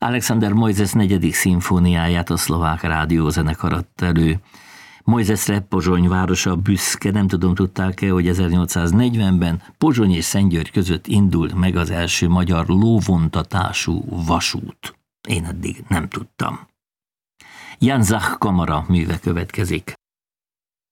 Alexander Mojzes 4. szimfóniáját a szlovák rádiózenekar adta elő. Mojzesre Pozsony városa büszke, nem tudom, tudták-e, hogy 1840-ben Pozsony és Szentgyörgy között indult meg az első magyar lóvontatású vasút. Én eddig nem tudtam. Jan Zach kamara műve következik.